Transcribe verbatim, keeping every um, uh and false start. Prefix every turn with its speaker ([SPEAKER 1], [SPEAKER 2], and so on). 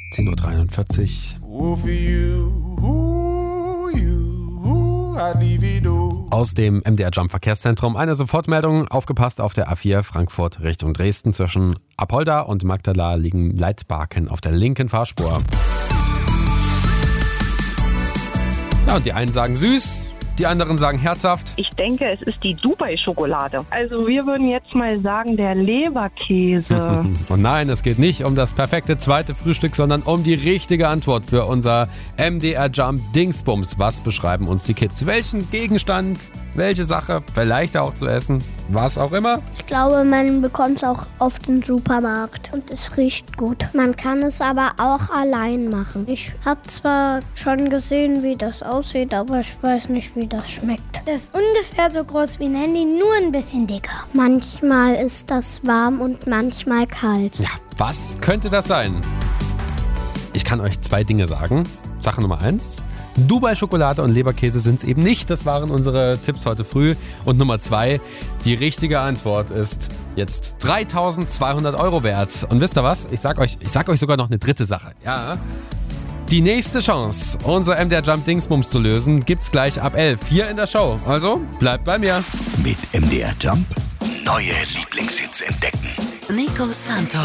[SPEAKER 1] zehn Uhr dreiundvierzig. Aus dem M D R Jump Verkehrszentrum eine Sofortmeldung. Aufgepasst, auf der A vier Frankfurt Richtung Dresden. Zwischen Apolda und Magdala liegen Leitbarken auf der linken Fahrspur. Ja, und die einen sagen süß, die anderen sagen herzhaft.
[SPEAKER 2] Ich denke, es ist die Dubai-Schokolade. Also wir würden jetzt mal sagen, der Leberkäse.
[SPEAKER 1] Und nein, es geht nicht um das perfekte zweite Frühstück, sondern um die richtige Antwort für unser M D R Jump Dingsbums. Was beschreiben uns die Kids? Welchen Gegenstand, welche Sache, vielleicht auch zu essen, was auch immer?
[SPEAKER 3] Ich glaube, man bekommt es auch auf dem Supermarkt und es riecht gut. Man kann es aber auch allein machen. Ich habe zwar schon gesehen, wie das aussieht, aber ich weiß nicht, wie das schmeckt.
[SPEAKER 4] Das ist ungefähr so groß wie ein Handy, nur ein bisschen dicker.
[SPEAKER 3] Manchmal ist das warm und manchmal kalt.
[SPEAKER 1] Ja, was könnte das sein? Ich kann euch zwei Dinge sagen. Sache Nummer eins. Dubai-Schokolade und Leberkäse sind es eben nicht. Das waren unsere Tipps heute früh. Und Nummer zwei, die richtige Antwort ist jetzt dreitausendzweihundert Euro wert. Und wisst ihr was? Ich sag euch, ich sag euch sogar noch eine dritte Sache. Ja. Die nächste Chance, unser M D R Jump Dingsbums zu lösen, gibt's gleich ab elf hier in der Show. Also bleibt bei mir.
[SPEAKER 5] Mit M D R Jump neue Lieblingshits entdecken.
[SPEAKER 6] Nico Santos.